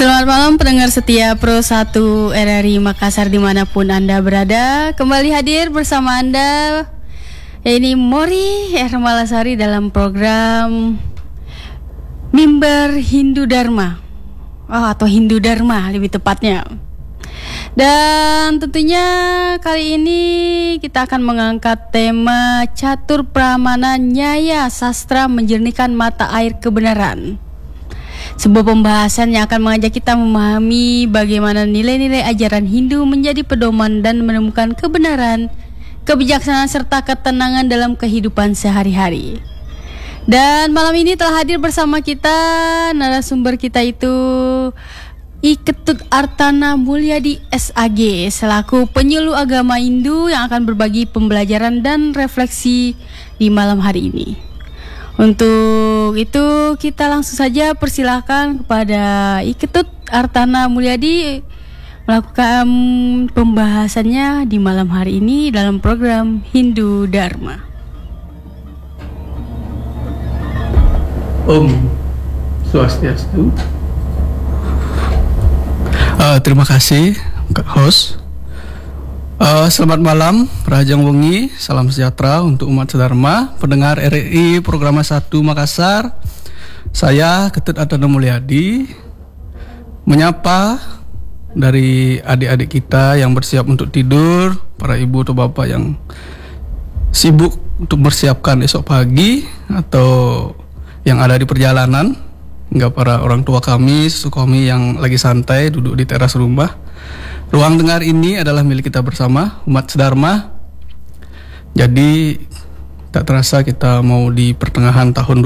Selamat malam pendengar setia Pro 1 RRI Makassar dimanapun Anda berada. Kembali hadir bersama Anda, ini Mori Ermalasari dalam program Mimbar Hindu Dharma, atau Hindu Dharma lebih tepatnya. Dan tentunya kali ini kita akan mengangkat tema Catur Pramana Nyaya Sastra Menjernihkan Mata Air Kebenaran. Sebuah pembahasan yang akan mengajak kita memahami bagaimana nilai-nilai ajaran Hindu menjadi pedoman dan menemukan kebenaran, kebijaksanaan serta ketenangan dalam kehidupan sehari-hari. Dan malam ini telah hadir bersama kita narasumber kita itu I Ketut Artana Mulyadi SAG selaku penyuluh agama Hindu yang akan berbagi pembelajaran dan refleksi di malam hari ini. Untuk itu kita langsung saja persilahkan kepada I Ketut Artana Mulyadi melakukan pembahasannya di malam hari ini dalam program Hindu Dharma. Om Swastiastu. Terima kasih Kak Host. Selamat malam, Rajang Wengi, salam sejahtera untuk umat sedharma, pendengar RRI Program 1 Makassar. Saya Ketut Artana Mulyadi menyapa dari adik-adik kita yang bersiap untuk tidur, para ibu atau bapak yang sibuk untuk mempersiapkan esok pagi atau yang ada di perjalanan, hingga para orang tua kami, susu kami yang lagi santai duduk di teras rumah. Ruang dengar ini adalah milik kita bersama, umat sedharma. Jadi tak terasa kita mau di pertengahan tahun